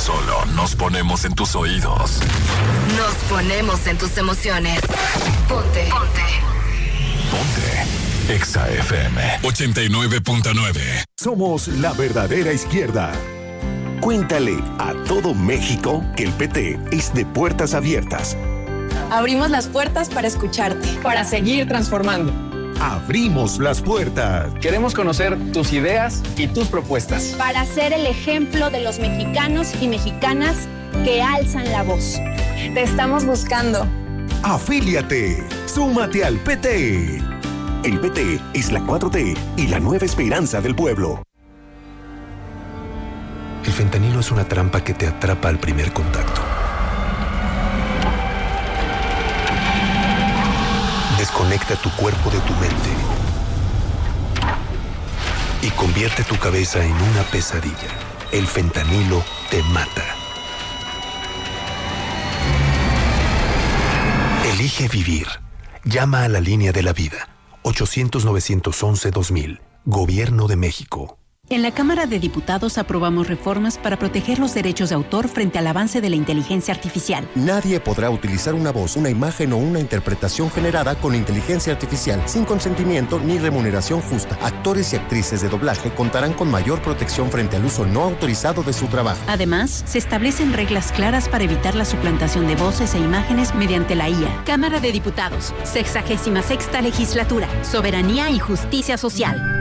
solo nos ponemos en tus oídos. Nos ponemos en tus emociones. Ponte. Exa FM 89.9. Somos la verdadera izquierda. Cuéntale a todo México que el PT es de puertas abiertas. Abrimos las puertas para escucharte, para seguir transformando. Abrimos las puertas. Queremos conocer tus ideas y tus propuestas. Para ser el ejemplo de los mexicanos y mexicanas que alzan la voz. Te estamos buscando. Afíliate. Súmate al PT. El PT es la 4T y la nueva esperanza del pueblo. El fentanilo es una trampa que te atrapa al primer contacto. Desconecta tu cuerpo de tu mente y convierte tu cabeza en una pesadilla. El fentanilo te mata. Elige vivir. Llama a la línea de la vida. 800-911-2000. Gobierno de México. En la Cámara de Diputados aprobamos reformas para proteger los derechos de autor frente al avance de la inteligencia artificial. Nadie podrá utilizar una voz, una imagen o una interpretación generada con inteligencia artificial sin consentimiento ni remuneración justa. Actores y actrices de doblaje contarán con mayor protección frente al uso no autorizado de su trabajo. Además, se establecen reglas claras para evitar la suplantación de voces e imágenes mediante la IA. Cámara de Diputados, 66ª Legislatura, Soberanía y Justicia Social.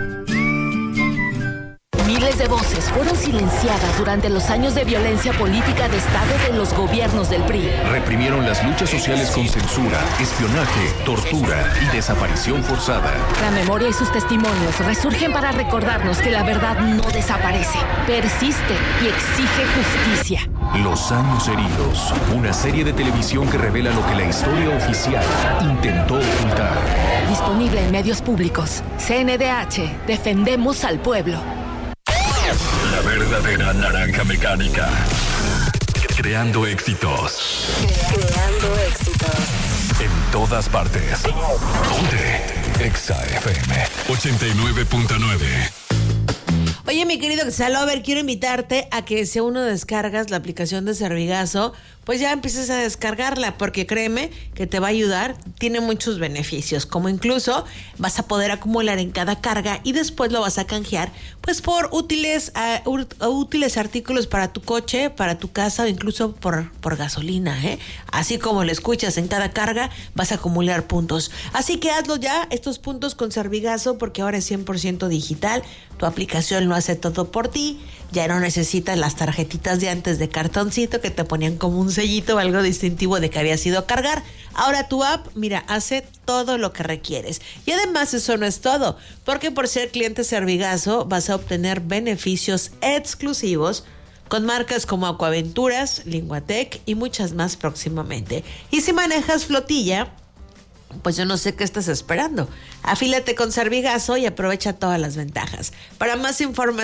Miles de voces fueron silenciadas durante los años de violencia política de Estado de los gobiernos del PRI. Reprimieron las luchas sociales con censura, espionaje, tortura y desaparición forzada. La memoria y sus testimonios resurgen para recordarnos que la verdad no desaparece, persiste y exige justicia. Los años heridos, una serie de televisión que revela lo que la historia oficial intentó ocultar. Disponible en medios públicos. CNDH, defendemos al pueblo. La verdadera naranja mecánica. Creando éxitos. Creando éxitos. En todas partes. Ponte Exa FM 89.9. Oye, mi querido Xalover, quiero invitarte a que si aún no descargas la aplicación de Servigazo, pues ya empieces a descargarla, porque créeme que te va a ayudar. Tiene muchos beneficios, como incluso vas a poder acumular en cada carga y después lo vas a canjear pues por útiles artículos para tu coche, para tu casa o incluso por gasolina, Así como lo escuchas, en cada carga vas a acumular puntos. Así que hazlo ya, estos puntos con Servigazo, porque ahora es 100% digital. Tu aplicación lo hace todo por ti. Ya no necesitas las tarjetitas de antes de cartoncito que te ponían como un sellito o algo distintivo de que habías ido a cargar. Ahora tu app, mira, hace todo lo que requieres. Y además eso no es todo, porque por ser cliente Servigazo vas a obtener beneficios exclusivos con marcas como Aquaventuras, Linguatec y muchas más próximamente. Y si manejas flotilla, pues yo no sé qué estás esperando. Afílate con Servigazo y aprovecha todas las ventajas. Para más información